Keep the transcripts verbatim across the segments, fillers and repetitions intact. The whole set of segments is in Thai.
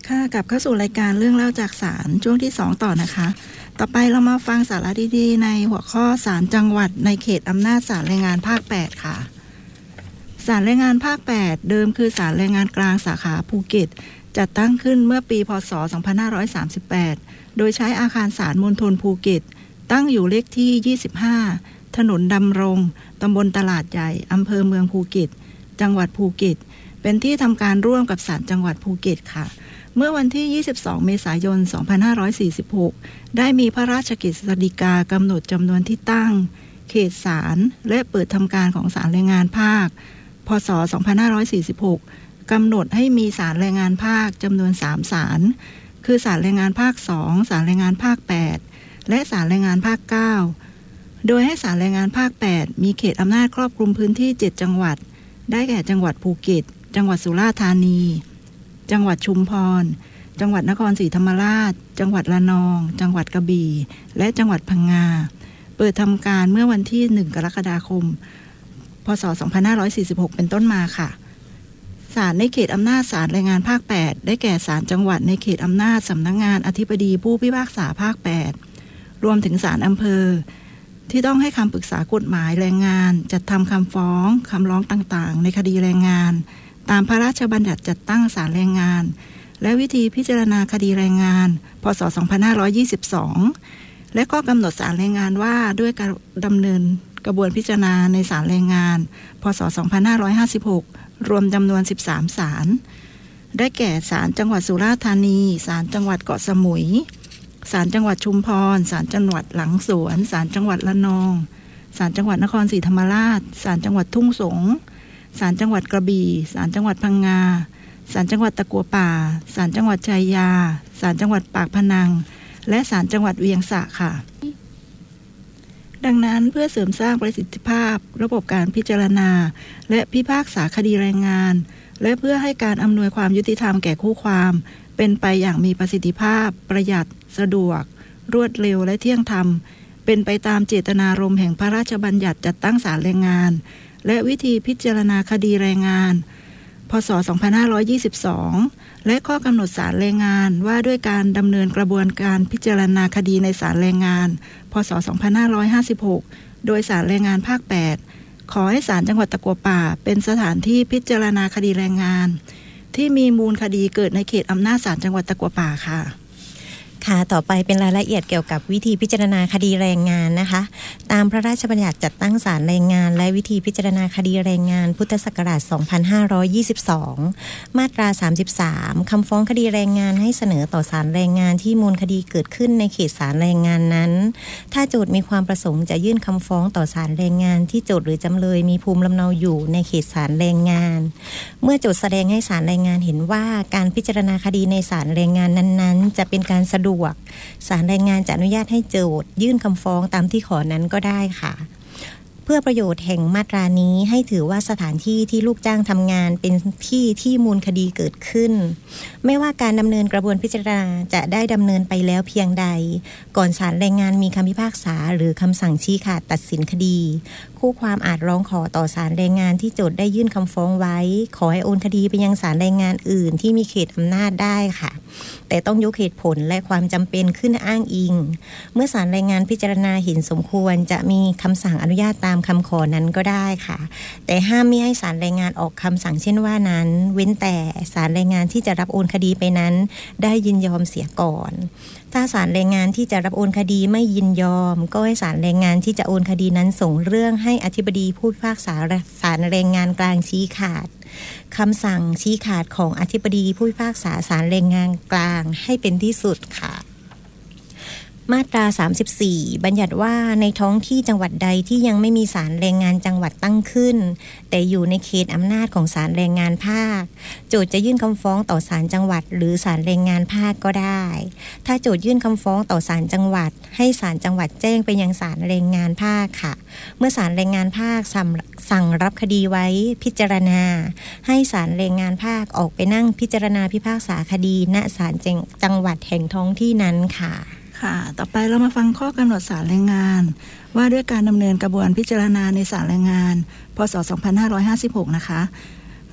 ค่ะกลับเข้าสู่รายการเรื่องเล่าจากศาลช่วงที่สองต่อนะคะต่อไปเรามาฟังสาระดีๆในหัวข้อศาลจังหวัดในเขตอำนาจศาลแรงงานภาคแปดค่ะศาลแรงงานภาคแปดเดิมคือศาลแรงงานกลางสาขาภูเก็ตจัดตั้งขึ้นเมื่อปีพ.ศ. สองพันห้าร้อยสามสิบแปดโดยใช้อาคารศาลมณฑลภูเก็ตตั้งอยู่เลขที่ยี่สิบห้าถนนดำรงตำบลตลาดใหญ่อำเภอเมืองภูเก็ตจังหวัดภูเก็ตเป็นที่ทำการร่วมกับศาลจังหวัดภูเก็ตค่ะเมื่อวันที่ยี่สิบสองเมษายนสองพันห้าร้อยสี่สิบหกได้มีพระราชกฤษฎีกากำหนดจำนวนที่ตั้งเขตศาลและเปิดทำการของศาลแรงงานภาคพ.ศ. สองพันห้าร้อยสี่สิบหกกำหนดให้มีศาลแรงงานภาคจำนวนสามศาลคือศาลแรงงานภาคสองศาลแรงงานภาคแปดและศาลแรงงานภาคเก้าโดยให้ศาลแรงงานภาคแปดมีเขตอำนาจครอบคลุมพื้นที่เจ็ดจังหวัดได้แก่จังหวัดภูเก็ตจังหวัดสุราษฎร์ธานีจังหวัดชุมพรจังหวัดนครศรีธรรมราชจังหวัดระนองจังหวัดกระบี่และจังหวัดพังงาเปิดทำการเมื่อวันที่หนึ่งกรกฎาคมพ.ศ. สองพันห้าร้อยสี่สิบหกเป็นต้นมาค่ะศาลในเขตอำนาจศาลแรงงานภาคแปดได้แก่ศาลจังหวัดในเขตอำนาจสำนักงานอธิบดีผู้พิพากษาภาคแปดรวมถึงศาลอำเภอที่ต้องให้คำปรึกษากฎหมายแรงงานจัดทำคำฟ้องคำร้องต่างๆในคดีแรงงานตามพระราชบัญญัติจัดตั้งศาลแรงงานและวิธีพิจารณาคดีแรงงานพ.ศ. สองพันห้าร้อยยี่สิบสองและก็กำหนดศาลแรงงานว่าด้วยการดำเนินกระบวนพิจารณาในศาลแรงงานพ.ศ. สองพันห้าร้อยห้าสิบหกรวมจำนวนสิบสามศาลได้แก่ศาลจังหวัดสุราษฎร์ธานีศาลจังหวัดเกาะสมุยศาลจังหวัดชุมพรศาลจังหวัดหลังสวนศาลจังหวัดระนองศาลจังหวัดนครศรีธรรมราชศาลจังหวัดทุ่งสงศาลจังหวัดกระบี่ศาลจังหวัดพังงาศาลจังหวัดตะกัวป่าศาลจังหวัดชัยยาศาลจังหวัดปากพนังและศาลจังหวัดเวียงสะค่ะดังนั้นเพื่อเสริมสร้างประสิทธิภาพระบบการพิจารณาและพิพากษาคดีแรงงานและเพื่อให้การอำนวยความยุติธรรมแก่คู่ความเป็นไปอย่างมีประสิทธิภาพประหยัดสะดวกรวดเร็วและเที่ยงธรรมเป็นไปตามเจตนารมณ์แห่งพระราชบัญญัติจัดตั้งศาลแรงงานและวิธีพิจารณาคดีแรงงานพ.ศ. สองพันห้าร้อยยี่สิบสองและข้อกำหนดศาลแรงงานว่าด้วยการดำเนินกระบวนการพิจารณาคดีในศาลแรงงานพ.ศ. สองพันห้าร้อยห้าสิบหกโดยศาลแรงงานภาคแปดขอให้ศาลจังหวัดตะกัวป่าเป็นสถานที่พิจารณาคดีแรงงานที่มีมูลคดีเกิดในเขตอำนาจศาลจังหวัดตะกัวป่าค่ะค่ะต่อไปเป็นรายละเอียดเกี่ยวกับวิธีพิจารณาคดีแรงงานนะคะตามพระราชบัญญัติจัดตั้งศาลแรงงานและวิธีพิจารณาคดีแรงงานพุทธศักราชสองพันห้าร้อยยี่สิบสองมาตราสามสิบสามคำฟ้องคดีแรงงานให้เสนอต่อศาลแรงงานที่มูลคดีเกิดขึ้นในเขตศาลแรงงานนั้นถ้าโจทก์มีความประสงค์จะยื่นคำฟ้องต่อศาลแรงงานที่โจทก์หรือจำเลยมีภูมิลำเนาอยู่ในเขตศาลแรงงานเมื่อโจทก์แสดงให้ศาลแรงงานเห็นว่าการพิจารณาคดีในศาลแรงงานนั้นๆจะเป็นการสะดวกศาลแรงงานจะอนุญาตให้โจทก์ยื่นคำฟ้องตามที่ขอนั้นก็ได้ค่ะเพื่อประโยชน์แห่งมาตรานี้ให้ถือว่าสถานที่ที่ลูกจ้างทำงานเป็นที่ที่มูลคดีเกิดขึ้นไม่ว่าการดำเนินกระบวนพิจารณาจะได้ดำเนินไปแล้วเพียงใดก่อนศาลแรงงานมีคำพิพากษาหรือคำสั่งชี้ขาดตัดสินคดีคู่ความอาจร้องขอต่อศาลแรงงานที่โจทก์ได้ยื่นคำฟ้องไว้ขอให้โอนคดีไปยังศาลแรงงานอื่นที่มีเขตอำนาจได้ค่ะแต่ต้องยกเหตุผลและความจำเป็นขึ้นอ้างอิงเมื่อศาลแรงงานพิจารณาเห็นสมควรจะมีคำสั่งอนุญาตตามคำขอนั้นก็ได้ค่ะแต่ห้ามไม่ให้ศาลแรงงานออกคำสั่งเช่นว่านั้นเว้นแต่ศาลแรงงานที่จะรับโอนคดีไปนั้นได้ยินยอมเสียก่อนถ้าศาลแรงงานที่จะรับโอนคดีไม่ยินยอมก็ให้ศาลแรงงานที่จะโอนคดีนั้นส่งเรื่องให้อธิบดีผู้พิพากษาศาลแรงงานกลางชี้ขาดคำสั่งชี้ขาดของอธิบดีผู้พิพากษาศาลแรงงานกลางให้เป็นที่สุดค่ะมาตราสามสิบสี่บัญญัติว่าในท้องที่จังหวัดใดที่ยังไม่มีศาลแรงงานจังหวัดตั้งขึ้นแต่อยู่ในเขตอำนาจของศาลแรงงานภาคโจทก์จะยื่นคำฟ้องต่อศาลจังหวัดหรือศาลแรงงานภาคก็ได้ถ้าโจทก์ยื่นคำฟ้องต่อศาลจังหวัดให้ศาลจังหวัดแจ้งไปยังศาลแรงงานภาคค่ะเมื่อศาลแรงงานภาคสั่งรับคดีไว้พิจารณาให้ศาลแรงงานภาคออกไปนั่งพิจารณาพิพากษาคดีณศาลจังหวัดแห่งท้องที่นั้นค่ะค่ะต่อไปเรามาฟังข้อกำหนดศาลแรงงานว่าด้วยการดำเนินกระบวนพิจารณาในศาลแรงงานพ.ศ. สองพันห้าร้อยห้าสิบหกนะคะ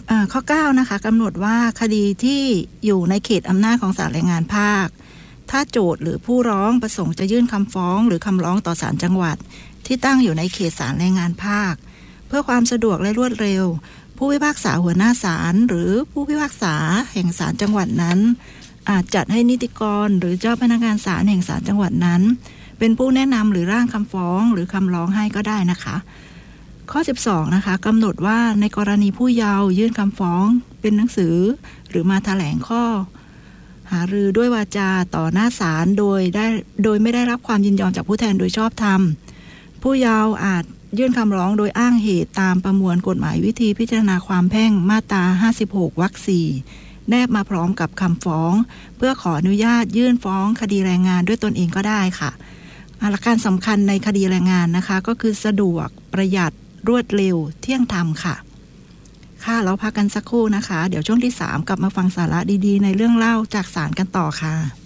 อ่าข้อเก้านะคะกำหนดว่าคดีที่อยู่ในเขตอำนาจของศาลแรงงานภาคถ้าโจทก์หรือผู้ร้องประสงค์จะยื่นคำฟ้องหรือคำร้องต่อศาลจังหวัดที่ตั้งอยู่ในเขตศาลแรงงานภาคเพื่อความสะดวกและรวดเร็วผู้พิพากษาหัวหน้าศาลหรือผู้พิพากษาแห่งศาลจังหวัดนั้นอาจจัดให้นิติกรหรือเจ้าพนักงานศาลแห่งศาลจังหวัดนั้นเป็นผู้แนะนำหรือร่างคำฟ้องหรือคำร้องให้ก็ได้นะคะข้อสิบสองนะคะกำหนดว่าในกรณีผู้เยาว์ยื่นคำฟ้องเป็นหนังสือหรือมาแถลงข้อหารือด้วยวาจาต่อหน้าศาลโดยได้โดยไม่ได้รับความยินยอมจากผู้แทนโดยชอบธรรมผู้เยาว์อาจยื่นคำร้องโดยอ้างเหตุตามประมวลกฎหมายวิธีพิจารณาความแพ่งมาตราห้าสิบหกวรรคสี่แนบมาพร้อมกับคำฟ้องเพื่อขออนุญาตยื่นฟ้องคดีแรงงานด้วยตนเองก็ได้ค่ะหลักการสำคัญในคดีแรงงานนะคะก็คือสะดวกประหยัดรวดเร็วเที่ยงธรรมค่ะค่ะเราพักกันสักครู่นะคะเดี๋ยวช่วงที่สามกลับมาฟังสาระดีๆในเรื่องเล่าจากศาลกันต่อค่ะ